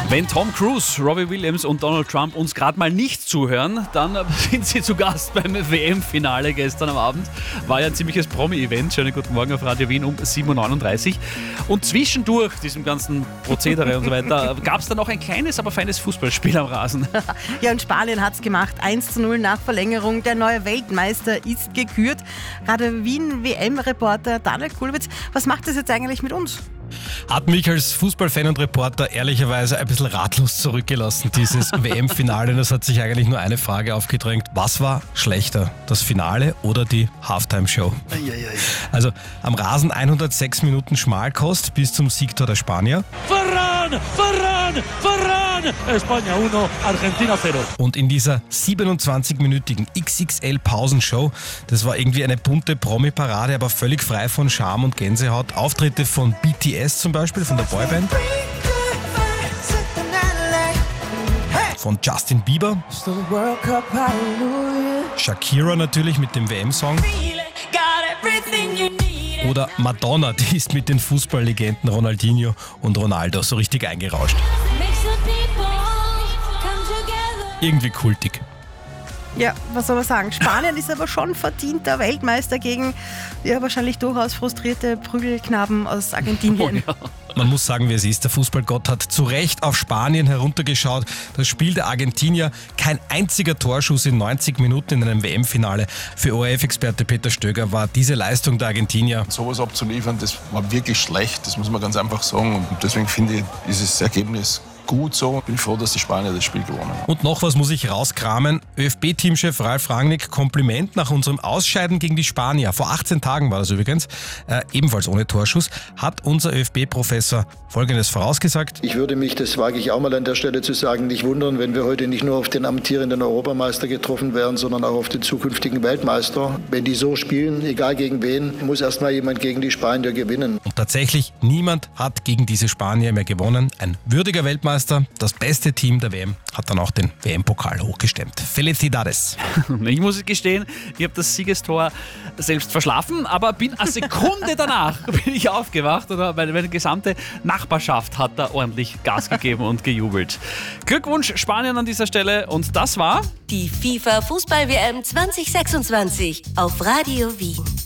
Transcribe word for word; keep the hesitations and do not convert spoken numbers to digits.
Wenn Tom Cruise, Robbie Williams und Donald Trump uns gerade mal nicht zuhören, dann sind sie zu Gast beim W M-Finale gestern am Abend. War ja ein ziemliches Promi-Event. Schönen guten Morgen auf Radio Wien um sieben Uhr neununddreißig. Und zwischendurch diesem ganzen Prozedere und so weiter gab es dann noch ein kleines, aber feines Fußballspiel am Rasen. Ja, und Spanien hat es gemacht. eins zu null nach Verlängerung. Der neue Weltmeister ist gekürt. Radio Wien W M-Reporter Daniel Kulwitz, was macht das jetzt eigentlich mit uns? Hat mich als Fußballfan und Reporter ehrlicherweise ein bisschen ratlos zurückgelassen, dieses W M-Finale. Das hat sich eigentlich nur eine Frage aufgedrängt. Was war schlechter, das Finale oder die Halftime-Show? Also am Rasen hundertsechs Minuten Schmalkost bis zum Siegtor der Spanier. Ferran, Ferran, Ferran! España eins, Argentina null. Und in dieser siebenundzwanzig-minütigen X X L-Pausenshow, das war irgendwie eine bunte Promi-Parade, aber völlig frei von Charme und Gänsehaut. Auftritte von B T S zum Beispiel, von der Boyband. Von Justin Bieber. Shakira natürlich mit dem W M-Song. Oder Madonna, die ist mit den Fußballlegenden Ronaldinho und Ronaldo so richtig eingerauscht. Irgendwie kultig. Ja, was soll man sagen? Spanien ist aber schon verdienter Weltmeister gegen ja, wahrscheinlich durchaus frustrierte Prügelknaben aus Argentinien. Oh, ja. Man muss sagen, wie es ist. Der Fußballgott hat zu Recht auf Spanien heruntergeschaut. Das Spiel der Argentinier, kein einziger Torschuss in neunzig Minuten in einem W M-Finale. Für O R F-Experte Peter Stöger war diese Leistung der Argentinier. Sowas abzuliefern, das war wirklich schlecht, das muss man ganz einfach sagen. Und deswegen finde ich dieses Ergebnis gut so. Bin froh, dass die Spanier das Spiel gewonnen haben. Und noch was muss ich rauskramen. ÖFB-Teamchef Ralf Rangnick, Kompliment nach unserem Ausscheiden gegen die Spanier. Vor achtzehn Tagen war das übrigens, äh, ebenfalls ohne Torschuss, hat unser ÖFB-Professor Folgendes vorausgesagt. Ich würde mich, das wage ich auch mal an der Stelle zu sagen, nicht wundern, wenn wir heute nicht nur auf den amtierenden Europameister getroffen wären, sondern auch auf den zukünftigen Weltmeister. Wenn die so spielen, egal gegen wen, muss erstmal jemand gegen die Spanier gewinnen. Und tatsächlich, niemand hat gegen diese Spanier mehr gewonnen. Ein würdiger Weltmeister. Das beste Team der W M hat dann auch den W M-Pokal hochgestemmt. Felicidades. Ich muss gestehen, ich habe das Siegestor selbst verschlafen, aber bin eine Sekunde danach bin ich aufgewacht oder meine, meine gesamte Nachbarschaft hat da ordentlich Gas gegeben und gejubelt. Glückwunsch Spanien an dieser Stelle und das war die FIFA Fußball-W M zwanzig sechsundzwanzig auf Radio Wien.